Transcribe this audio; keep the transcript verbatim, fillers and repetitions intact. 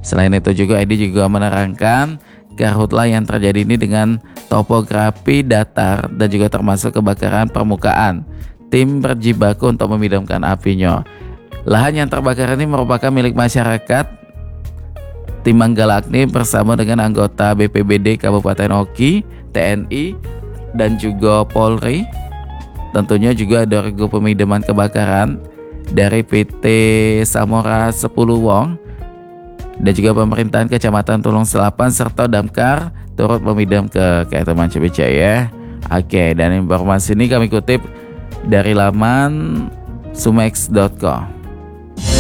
Selain itu juga Edi juga menerangkan karhutlah yang terjadi ini dengan topografi datar dan juga termasuk kebakaran permukaan. Tim berjibaku untuk memadamkan apinya. Lahan yang terbakar ini merupakan milik masyarakat. Tim Manggala Agni bersama dengan anggota B P B D Kabupaten Oki, T N I, dan juga Polri. Tentunya juga ada regu pemadaman kebakaran dari P T Samora sepuluh Wong dan juga pemerintahan Kecamatan Tulung Selapan serta damkar turut memadam ke K R T Mancibecek ya. Oke, dan informasi ini kami kutip dari laman sumex dot com.